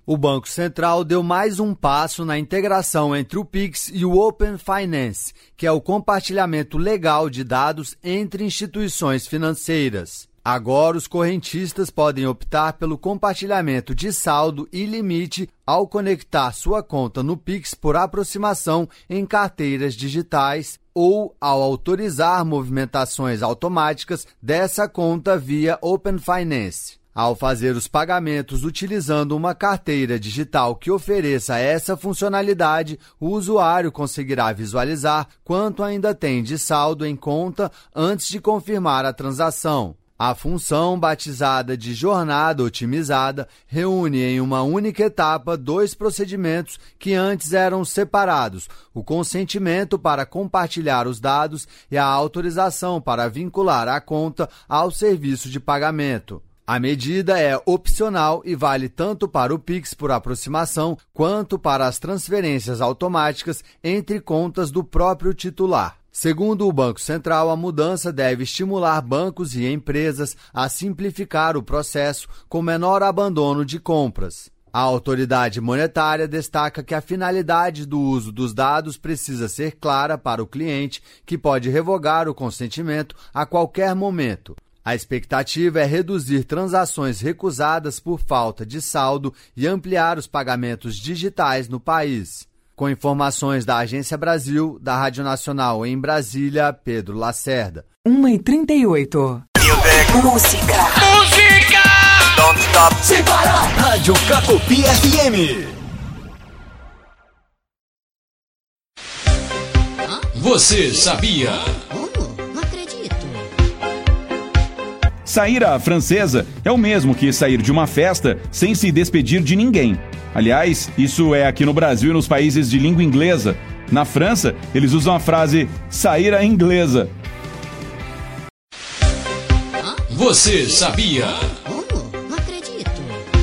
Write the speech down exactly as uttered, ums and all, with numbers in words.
O Banco Central deu mais um passo na integração entre o Pix e o Open Finance, que é o compartilhamento legal de dados entre instituições financeiras. Agora, os correntistas podem optar pelo compartilhamento de saldo e limite ao conectar sua conta no Pix por aproximação em carteiras digitais ou ao autorizar movimentações automáticas dessa conta via Open Finance. Ao fazer os pagamentos utilizando uma carteira digital que ofereça essa funcionalidade, o usuário conseguirá visualizar quanto ainda tem de saldo em conta antes de confirmar a transação. A função, batizada de jornada otimizada, reúne em uma única etapa dois procedimentos que antes eram separados: o consentimento para compartilhar os dados e a autorização para vincular a conta ao serviço de pagamento. A medida é opcional e vale tanto para o Pix por aproximação quanto para as transferências automáticas entre contas do próprio titular. Segundo o Banco Central, a mudança deve estimular bancos e empresas a simplificar o processo com menor abandono de compras. A autoridade monetária destaca que a finalidade do uso dos dados precisa ser clara para o cliente, que pode revogar o consentimento a qualquer momento. A expectativa é reduzir transações recusadas por falta de saldo e ampliar os pagamentos digitais no país. Com informações da Agência Brasil, da Rádio Nacional em Brasília, Pedro Lacerda. uma e trinta e oito. Música. Música! Don't stop. Sem parar. Rádio Cacopi F M. Você sabia? Sair à francesa é o mesmo que sair de uma festa sem se despedir de ninguém. Aliás, isso é aqui no Brasil e nos países de língua inglesa. Na França, eles usam a frase sair à inglesa. Você sabia?